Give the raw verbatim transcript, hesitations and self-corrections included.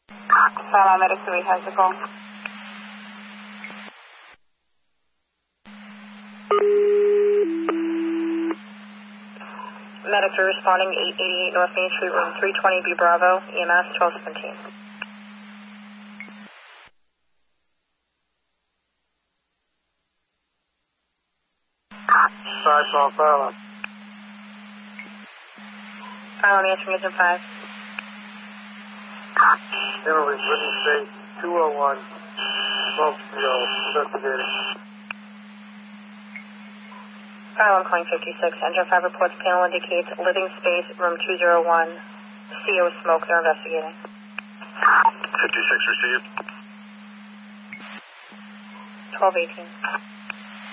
Paramedic three has the call. Medic three responding, eight eighty-eight North Main Street, room three twenty B Bravo, E M S twelve seventeen. Five, call, follow. Follow me, answering engine five. Emily, Whitney State, two oh one, Smokesville, investigating. Follow, I'm calling fifty-six. Engine five reports panel indicates living space, room two oh one. C O smoke, they're investigating. fifty-six received. twelve eighteen.